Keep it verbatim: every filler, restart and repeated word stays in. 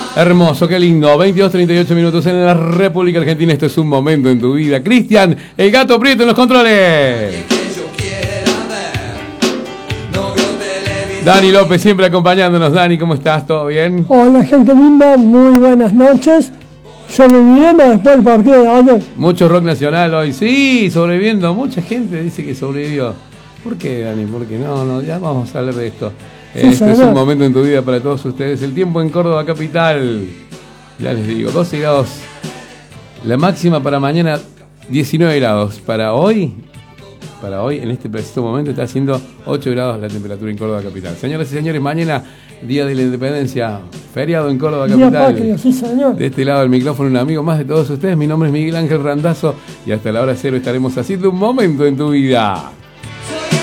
Hermoso, qué lindo. veintidós treinta y ocho minutos en la República Argentina. Esto es un momento en tu vida. Cristian, el gato Prieto en los controles. Dani López siempre acompañándonos. Dani, ¿cómo estás? ¿Todo bien? Hola, gente linda. Muy buenas noches. Sobreviviendo después del partido de ayer. Mucho rock nacional hoy. Sí, sobreviviendo. Mucha gente dice que sobrevivió. ¿Por qué, Dani? Porque no, no, ya vamos a hablar de esto. Sí, este es un momento en tu vida para todos ustedes. El tiempo en Córdoba capital, ya les digo, doce grados. La máxima para mañana, diecinueve grados. Para hoy, para hoy, en este preciso momento, está haciendo ocho grados la temperatura en Córdoba capital. Señoras y señores, mañana, Día de la Independencia, feriado en Córdoba capital. Día patrio, sí, señor. De este lado del micrófono, un amigo más de todos ustedes. Mi nombre es Miguel Ángel Randazo y hasta la hora cero estaremos haciendo un momento en tu vida.